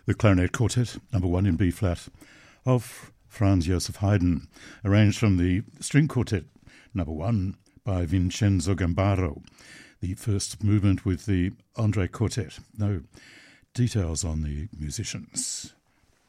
The Clarinet Quartet, number 1 in B-flat, of Franz Joseph Haydn, arranged from the String Quartet, number 1, by Vincenzo Gambaro. The first movement with the André Quartet. No details on the musicians.